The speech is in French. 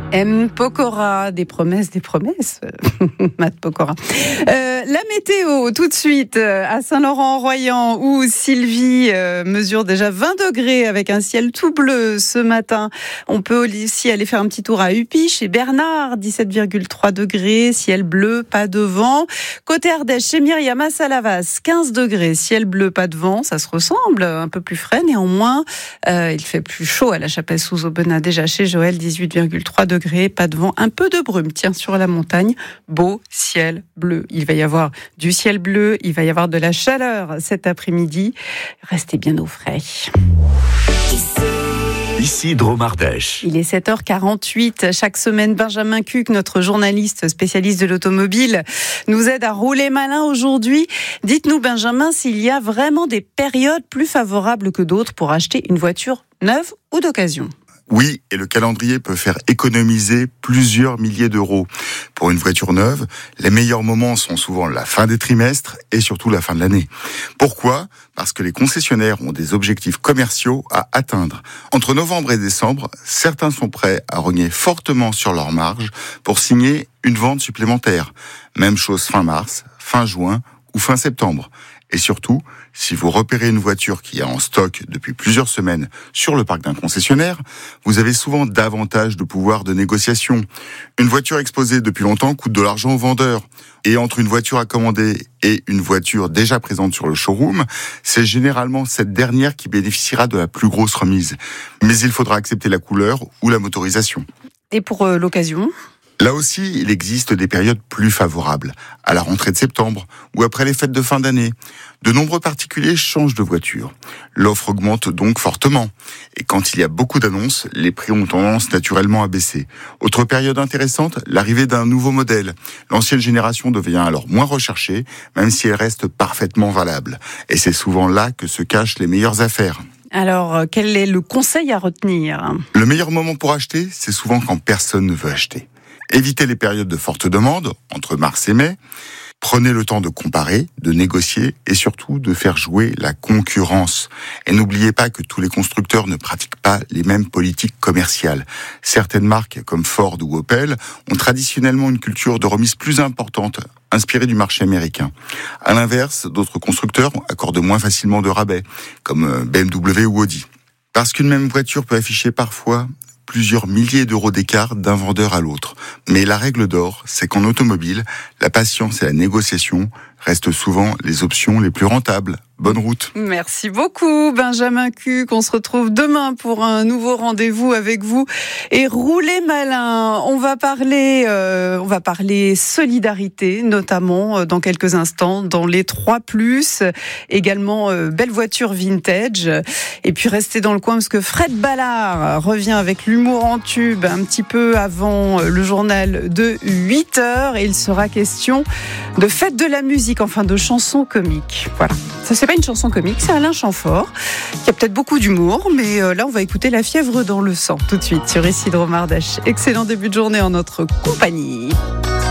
M. Pokora, des promesses, Matt Pokora. La météo, tout de suite, à Saint-Laurent-en-Royans, où Sylvie mesure déjà 20 degrés avec un ciel tout bleu ce matin. On peut aussi aller faire un petit tour à Upi, chez Bernard, 17,3 degrés, ciel bleu, pas de vent. Côté Ardèche, chez Myriam à Salavas, 15 degrés, ciel bleu, pas de vent. Ça se ressemble, un peu plus frais néanmoins. Il fait plus chaud à la Chapelle-sous-Aubenas, déjà chez Joël, 18,3 degrés. Pas de vent, un peu de brume, tiens, sur la montagne. Beau ciel bleu. Il va y avoir du ciel bleu, il va y avoir de la chaleur cet après-midi. Restez bien au frais. Ici Dromardèche. Il est 7h48. Chaque semaine, Benjamin Cuc, notre journaliste spécialiste de l'automobile, nous aide à rouler malin aujourd'hui. Dites-nous, Benjamin, s'il y a vraiment des périodes plus favorables que d'autres pour acheter une voiture neuve ou d'occasion. Oui, et le calendrier peut faire économiser plusieurs milliers d'euros. Pour une voiture neuve, les meilleurs moments sont souvent la fin des trimestres et surtout la fin de l'année. Pourquoi ? Parce que les concessionnaires ont des objectifs commerciaux à atteindre. Entre novembre et décembre, certains sont prêts à rogner fortement sur leurs marges pour signer une vente supplémentaire. Même chose fin mars, fin juin ou fin septembre. Et surtout, si vous repérez une voiture qui est en stock depuis plusieurs semaines sur le parc d'un concessionnaire, vous avez souvent davantage de pouvoir de négociation. Une voiture exposée depuis longtemps coûte de l'argent au vendeur. Et entre une voiture à commander et une voiture déjà présente sur le showroom, c'est généralement cette dernière qui bénéficiera de la plus grosse remise. Mais il faudra accepter la couleur ou la motorisation. Et pour l'occasion ? Là aussi, il existe des périodes plus favorables, à la rentrée de septembre ou après les fêtes de fin d'année. De nombreux particuliers changent de voiture. L'offre augmente donc fortement. Et quand il y a beaucoup d'annonces, les prix ont tendance naturellement à baisser. Autre période intéressante, l'arrivée d'un nouveau modèle. L'ancienne génération devient alors moins recherchée, même si elle reste parfaitement valable. Et c'est souvent là que se cachent les meilleures affaires. Alors, quel est le conseil à retenir ? Le meilleur moment pour acheter, c'est souvent quand personne ne veut acheter. Évitez les périodes de forte demande, entre mars et mai. Prenez le temps de comparer, de négocier et surtout de faire jouer la concurrence. Et n'oubliez pas que tous les constructeurs ne pratiquent pas les mêmes politiques commerciales. Certaines marques, comme Ford ou Opel, ont traditionnellement une culture de remise plus importante, inspirée du marché américain. À l'inverse, d'autres constructeurs accordent moins facilement de rabais, comme BMW ou Audi. Parce qu'une même voiture peut afficher parfois plusieurs milliers d'euros d'écart d'un vendeur à l'autre. Mais la règle d'or, c'est qu'en automobile, la patience et la négociation restent souvent les options les plus rentables. Bonne route. Merci beaucoup, Benjamin Cuc. On se retrouve demain pour un nouveau rendez-vous avec vous. Et roulez malin. On va parler solidarité, notamment dans quelques instants, dans les 3+, également belle voiture vintage. Et puis restez dans le coin parce que Fred Ballard revient avec l'humour en tube un petit peu avant le journal de 8h. Et il sera question de fête de la musique, enfin de chansons comiques. Voilà. Ça, c'est pas une chanson comique, c'est Alain Chamfort, qui a peut-être beaucoup d'humour, mais là, on va écouter La fièvre dans le sang tout de suite sur Ici Dromardèche. Excellent début de journée en notre compagnie.